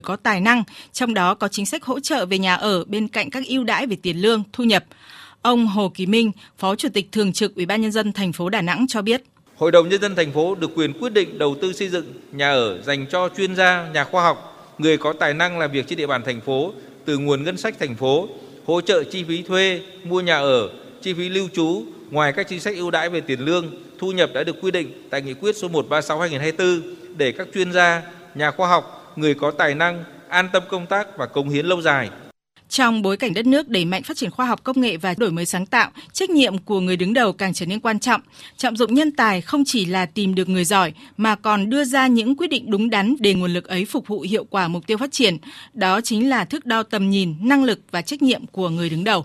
có tài năng, trong đó có chính sách hỗ trợ về nhà ở bên cạnh các ưu đãi về tiền lương, thu nhập. Ông Hồ Kỳ Minh, Phó Chủ tịch Thường trực Ủy ban Nhân dân thành phố Đà Nẵng cho biết. Hội đồng Nhân dân thành phố được quyền quyết định đầu tư xây dựng nhà ở dành cho chuyên gia, nhà khoa học, người có tài năng làm việc trên địa bàn thành phố từ nguồn ngân sách thành phố, hỗ trợ chi phí thuê, mua nhà ở, chi phí lưu trú, ngoài các chính sách ưu đãi về tiền lương, thu nhập đã được quy định tại Nghị quyết số 136/2024 để các chuyên gia, nhà khoa học, người có tài năng an tâm công tác và cống hiến lâu dài. Trong bối cảnh đất nước đẩy mạnh phát triển khoa học công nghệ và đổi mới sáng tạo, trách nhiệm của người đứng đầu càng trở nên quan trọng. Trọng dụng nhân tài không chỉ là tìm được người giỏi mà còn đưa ra những quyết định đúng đắn để nguồn lực ấy phục vụ hiệu quả mục tiêu phát triển. Đó chính là thước đo tầm nhìn, năng lực và trách nhiệm của người đứng đầu.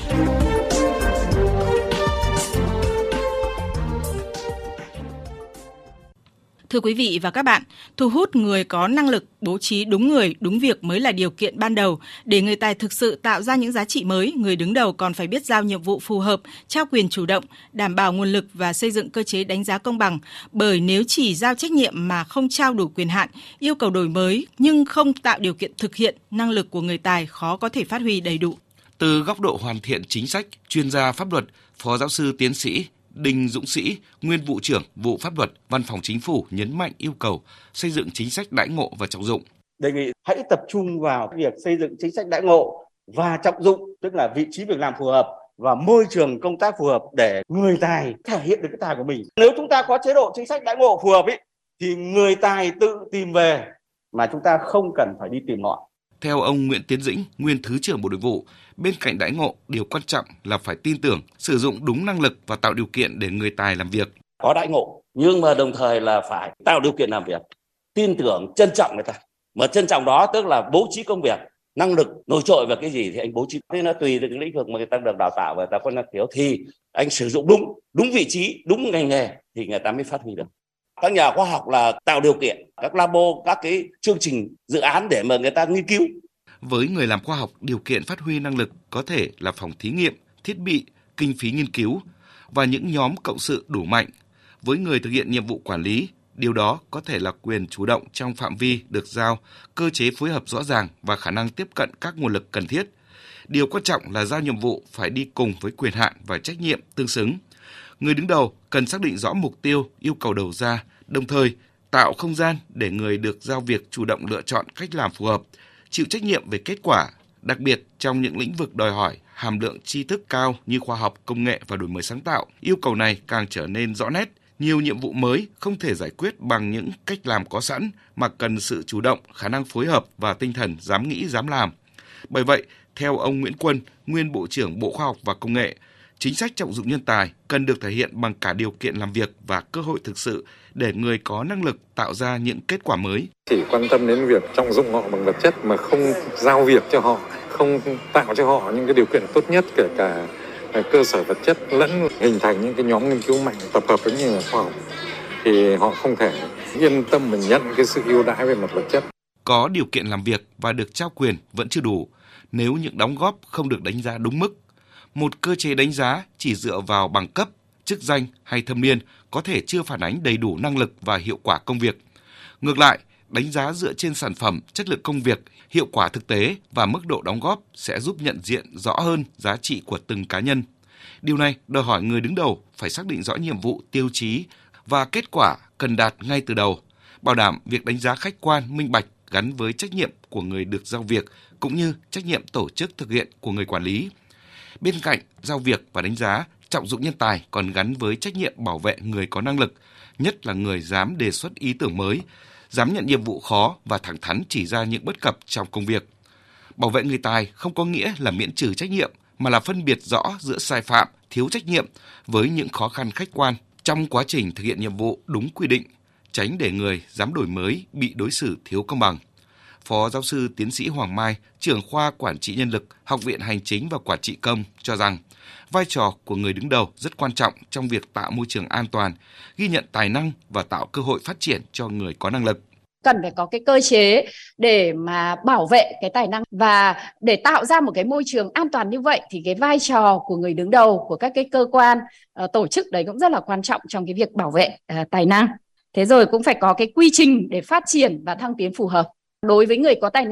Thưa quý vị và các bạn, thu hút người có năng lực, bố trí đúng người, đúng việc mới là điều kiện ban đầu. Để người tài thực sự tạo ra những giá trị mới, người đứng đầu còn phải biết giao nhiệm vụ phù hợp, trao quyền chủ động, đảm bảo nguồn lực và xây dựng cơ chế đánh giá công bằng. Bởi nếu chỉ giao trách nhiệm mà không trao đủ quyền hạn, yêu cầu đổi mới nhưng không tạo điều kiện thực hiện, năng lực của người tài khó có thể phát huy đầy đủ. Từ góc độ hoàn thiện chính sách, chuyên gia pháp luật, Phó giáo sư tiến sĩ Đinh Dũng Sĩ, nguyên vụ trưởng vụ pháp luật Văn phòng Chính phủ nhấn mạnh yêu cầu xây dựng chính sách đãi ngộ và trọng dụng. Đề nghị hãy tập trung vào việc xây dựng chính sách đãi ngộ và trọng dụng, tức là vị trí việc làm phù hợp và môi trường công tác phù hợp để người tài thể hiện được cái tài của mình. Nếu chúng ta có chế độ chính sách đãi ngộ phù hợp thì người tài tự tìm về mà chúng ta không cần phải đi tìm họ. Theo ông Nguyễn Tiến Dĩnh, nguyên Thứ trưởng Bộ Nội vụ, bên cạnh đãi ngộ, điều quan trọng là phải tin tưởng, sử dụng đúng năng lực và tạo điều kiện để người tài làm việc. Có đãi ngộ, nhưng mà đồng thời là phải tạo điều kiện làm việc, tin tưởng, trân trọng người ta. Mà trân trọng đó tức là bố trí công việc, năng lực nổi trội về cái gì thì anh bố trí. Thế nó tùy từ cái lĩnh vực mà người ta được đào tạo và người ta có năng khiếu thì anh sử dụng đúng vị trí, đúng ngành nghề thì người ta mới phát huy được. Các nhà khoa học là tạo điều kiện, các labo, các cái chương trình dự án để mà người ta nghiên cứu. Với người làm khoa học, điều kiện phát huy năng lực có thể là phòng thí nghiệm, thiết bị, kinh phí nghiên cứu và những nhóm cộng sự đủ mạnh. Với người thực hiện nhiệm vụ quản lý, điều đó có thể là quyền chủ động trong phạm vi được giao, cơ chế phối hợp rõ ràng và khả năng tiếp cận các nguồn lực cần thiết. Điều quan trọng là giao nhiệm vụ phải đi cùng với quyền hạn và trách nhiệm tương xứng. Người đứng đầu cần xác định rõ mục tiêu, yêu cầu đầu ra, đồng thời tạo không gian để người được giao việc chủ động lựa chọn cách làm phù hợp, chịu trách nhiệm về kết quả, đặc biệt trong những lĩnh vực đòi hỏi hàm lượng tri thức cao như khoa học, công nghệ và đổi mới sáng tạo. Yêu cầu này càng trở nên rõ nét. Nhiều nhiệm vụ mới không thể giải quyết bằng những cách làm có sẵn mà cần sự chủ động, khả năng phối hợp và tinh thần dám nghĩ, dám làm. Bởi vậy, theo ông Nguyễn Quân, nguyên Bộ trưởng Bộ Khoa học và Công nghệ, chính sách trọng dụng nhân tài cần được thể hiện bằng cả điều kiện làm việc và cơ hội thực sự để người có năng lực tạo ra những kết quả mới. Chỉ quan tâm đến việc trọng dụng họ bằng vật chất mà không giao việc cho họ, không tạo cho họ những cái điều kiện tốt nhất, kể cả cơ sở vật chất lẫn hình thành những cái nhóm nghiên cứu mạnh tập hợp với những nhà khoa học, thì họ không thể yên tâm mà nhận cái sự ưu đãi về mặt vật chất. Có điều kiện làm việc và được trao quyền vẫn chưa đủ nếu những đóng góp không được đánh giá đúng mức. Một cơ chế đánh giá chỉ dựa vào bằng cấp, chức danh hay thâm niên có thể chưa phản ánh đầy đủ năng lực và hiệu quả công việc. Ngược lại, đánh giá dựa trên sản phẩm, chất lượng công việc, hiệu quả thực tế và mức độ đóng góp sẽ giúp nhận diện rõ hơn giá trị của từng cá nhân. Điều này đòi hỏi người đứng đầu phải xác định rõ nhiệm vụ, tiêu chí và kết quả cần đạt ngay từ đầu, bảo đảm việc đánh giá khách quan, minh bạch gắn với trách nhiệm của người được giao việc cũng như trách nhiệm tổ chức thực hiện của người quản lý. Bên cạnh giao việc và đánh giá, trọng dụng nhân tài còn gắn với trách nhiệm bảo vệ người có năng lực, nhất là người dám đề xuất ý tưởng mới, dám nhận nhiệm vụ khó và thẳng thắn chỉ ra những bất cập trong công việc. Bảo vệ người tài không có nghĩa là miễn trừ trách nhiệm, mà là phân biệt rõ giữa sai phạm, thiếu trách nhiệm với những khó khăn khách quan trong quá trình thực hiện nhiệm vụ đúng quy định, tránh để người dám đổi mới bị đối xử thiếu công bằng. Phó giáo sư tiến sĩ Hoàng Mai, trưởng khoa Quản trị Nhân lực, Học viện Hành chính và Quản trị Công cho rằng vai trò của người đứng đầu rất quan trọng trong việc tạo môi trường an toàn, ghi nhận tài năng và tạo cơ hội phát triển cho người có năng lực. Cần phải có cái cơ chế để mà bảo vệ cái tài năng, và để tạo ra một cái môi trường an toàn như vậy thì cái vai trò của người đứng đầu của các cái cơ quan tổ chức đấy cũng rất là quan trọng trong cái việc bảo vệ tài năng. Thế rồi cũng phải có cái quy trình để phát triển và thăng tiến phù hợp. Đối với người có tài năng